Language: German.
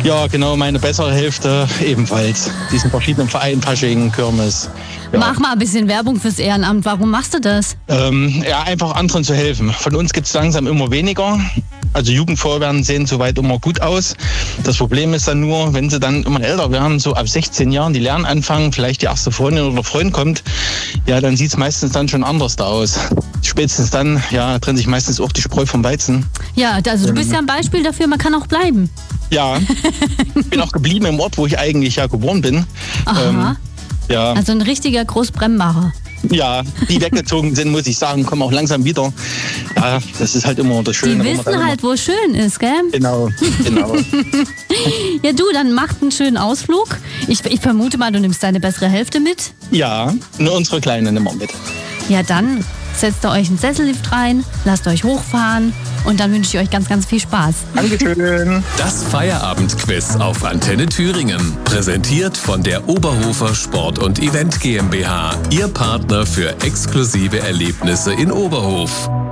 Ja, genau, meine bessere Hälfte ebenfalls. Diesen verschiedenen Vereinen, Fasching, Kirmes. Ja. Mach mal ein bisschen Werbung fürs Ehrenamt. Warum machst du das? Ja, einfach anderen zu helfen. Von uns gibt es langsam immer weniger. Also Jugendfeuerwehren sehen soweit immer gut aus. Das Problem ist dann nur, wenn sie dann immer älter werden, so ab 16 Jahren, die lernen anfangen, vielleicht die erste Freundin oder Freund kommt, ja, dann sieht es meistens dann schon anders da aus. Spätestens dann, ja, trennt sich meistens auch die Spreu vom Weizen. Ja, also du bist ja ein Beispiel dafür, man kann auch bleiben. Ja, ich bin auch geblieben im Ort, wo ich eigentlich ja geboren bin. Aha. Ja. Also ein richtiger Großbrembacher. Ja, die weggezogen sind, muss ich sagen, kommen auch langsam wieder. Ja, das ist halt immer das Schöne. Die wissen halt, wo schön ist, gell? Genau. Ja, du, dann macht einen schönen Ausflug. Ich vermute mal, du nimmst deine bessere Hälfte mit. Ja, nur unsere Kleine nehmen wir mit. Ja, dann setzt ihr euch einen Sessellift rein, lasst euch hochfahren und dann wünsche ich euch ganz, ganz viel Spaß. Dankeschön. Das Feierabendquiz auf Antenne Thüringen. Präsentiert von der Oberhofer Sport- und Event GmbH. Ihr Partner für exklusive Erlebnisse in Oberhof.